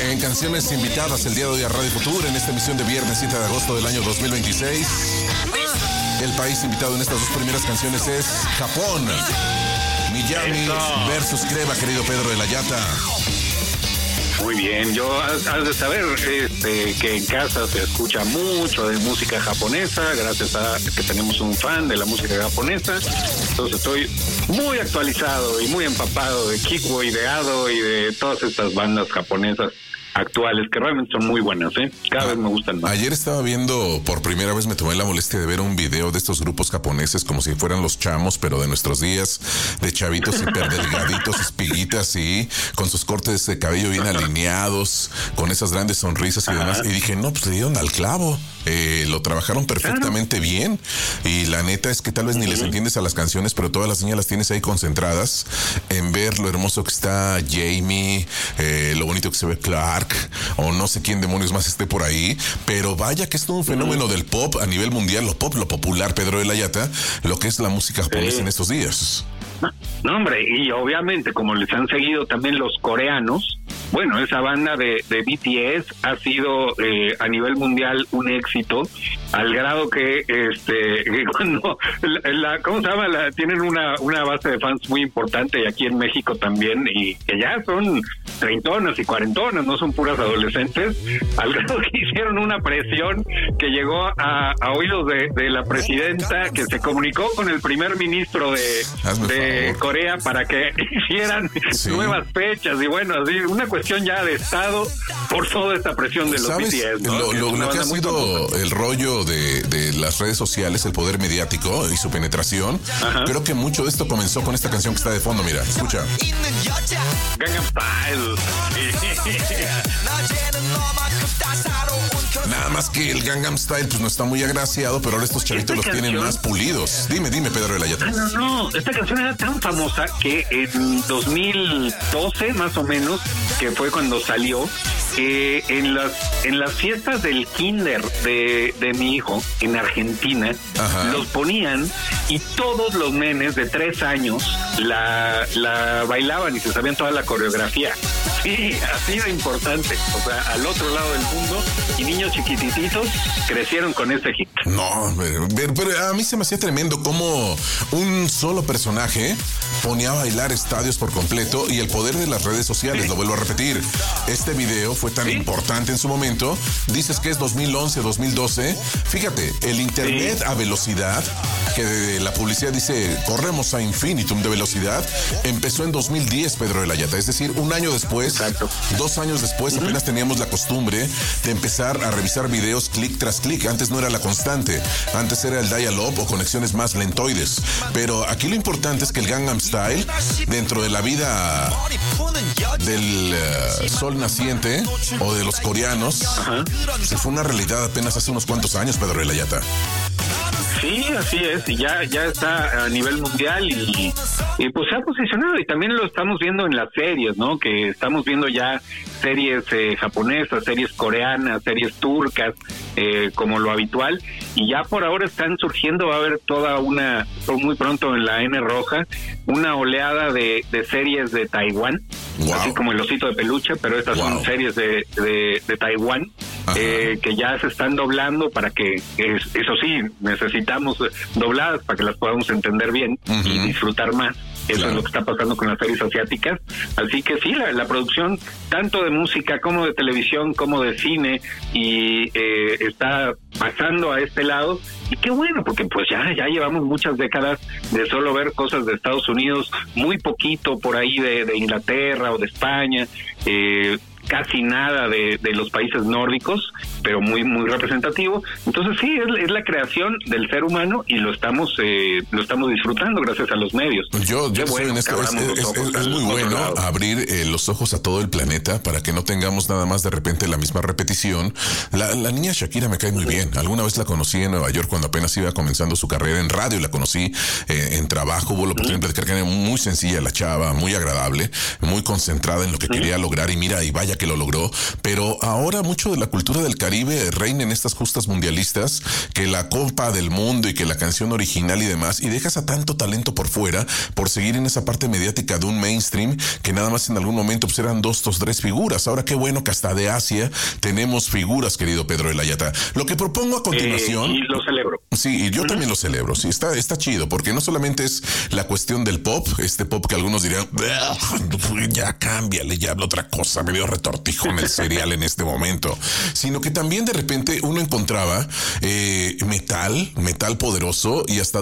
En canciones invitadas el día de hoy a Radio Futura, en esta emisión de viernes 7 de agosto del año 2026. El país invitado en estas dos primeras canciones es Japón. Miami versus Creva, querido Pedro de la Yata. Muy bien, has de saber que en casa se escucha mucho de música japonesa, gracias a que tenemos un fan de la música japonesa. Entonces estoy muy actualizado y muy empapado de Kikwo y de Ado y de todas estas bandas japonesas actuales, que realmente son muy buenas, cada vez me gustan más. Ayer estaba viendo, por primera vez me tomé la molestia de ver un video de estos grupos japoneses como si fueran los chamos, pero de nuestros días, de chavitos hiper delgaditos, espiguitas y con sus cortes de cabello bien alineados, con esas grandes sonrisas y demás. Y dije, no, pues le dieron al clavo. Lo trabajaron perfectamente bien, y la neta es que tal vez ni les entiendes a las canciones, pero todas las niñas las tienes ahí concentradas en ver lo hermoso que está Jamie, lo bonito que se ve Clark, o no sé quién demonios más esté por ahí, pero vaya que es todo un fenómeno del pop a nivel mundial, lo popular, Pedro de la Yata, lo que es la música japonesa en estos días. No, hombre, y obviamente como les han seguido también los coreanos, bueno, esa banda de BTS ha sido a nivel mundial un éxito, al grado que cuando ¿cómo se llama? Tienen una base de fans muy importante, y aquí en México también, y que ya son treintonas y cuarentonas, no son puras adolescentes, al grado que hicieron una presión que llegó a oídos de la presidenta, que se comunicó con el primer ministro de Corea para que hicieran nuevas fechas, y bueno, así una cuestión ya de Estado por toda esta presión de los BTS, ¿no? Lo que ha sido el rollo de las redes sociales, el poder mediático y su penetración, creo que mucho de esto comenzó con esta canción que está de fondo, mira, escucha. Gangnam Style. Nada más que el Gangnam Style pues no está muy agraciado, pero ahora estos chavitos los tienen más pulidos. Dime, Pedro de la Yata. No, esta canción era tan famosa que en 2012 más o menos, que fue cuando salió, en las fiestas del kinder de mi hijo en Argentina, los ponían, y todos los nenes de 3 años la bailaban y se sabían toda la coreografía. Sí, así de importante. O sea, al otro lado del mundo, y niños chiquititos crecieron con este hit. No, pero a mí se me hacía tremendo cómo un solo personaje ponía a bailar estadios por completo, y el poder de las redes sociales, lo vuelvo a repetir. Este video fue tan importante en su momento. Dices que es 2011, 2012. Fíjate, el internet a velocidad, que la publicidad dice corremos a infinitum de velocidad, empezó en 2010, Pedro de la Yata. Es decir, un año después, 2 años después, apenas teníamos la costumbre de empezar a revisar videos clic tras clic. Antes no era la constante, antes era el dial-up o conexiones más lentoides. Pero aquí lo importante es que el Gangnam Style, dentro de la vida del sol naciente o de los coreanos, se fue una realidad apenas hace unos cuantos años, Pedro de la Yata. Sí, así es, y ya está a nivel mundial, y pues se ha posicionado, y también lo estamos viendo en las series, ¿no? Que estamos viendo ya series japonesas, series coreanas, series turcas, como lo habitual, y ya por ahora están surgiendo, va a haber muy pronto en la N roja, una oleada de series de Taiwán, así como el osito de peluche, pero estas son series de Taiwán, que ya se están doblando para que, eso sí, necesitamos dobladas para que las podamos entender bien y disfrutar más. Eso es lo que está pasando con las series asiáticas. Así que sí, la producción tanto de música como de televisión como de cine y está pasando a este lado, y qué bueno, porque pues ya llevamos muchas décadas de solo ver cosas de Estados Unidos, muy poquito por ahí de Inglaterra o de España, casi nada de los países nórdicos, pero muy muy representativo. Entonces sí, es la creación del ser humano, y lo estamos disfrutando gracias a los medios. Yo soy en esto, es muy bueno abrir los ojos a todo el planeta para que no tengamos nada más de repente la misma repetición. La niña Shakira me cae muy bien. Alguna vez la conocí en Nueva York cuando apenas iba comenzando su carrera en radio, la conocí en trabajo, hubo la oportunidad de platicar, que era muy sencilla la chava, muy agradable, muy concentrada en lo que quería lograr, y mira, y vaya que que lo logró, pero ahora mucho de la cultura del Caribe reina en estas justas mundialistas, que la Copa del Mundo y que la canción original y demás, y dejas a tanto talento por fuera por seguir en esa parte mediática de un mainstream que nada más en algún momento pues eran 2 o 3 figuras. Ahora qué bueno que hasta de Asia tenemos figuras, querido Pedro de la Yata. Lo que propongo a continuación... y lo celebro. Sí, y yo también lo celebro. Sí, está chido, porque no solamente es la cuestión del pop, este pop que algunos dirían, ya cámbiale, ya habla otra cosa, me dio retortijón el cereal en este momento, sino que también de repente uno encontraba metal poderoso y hasta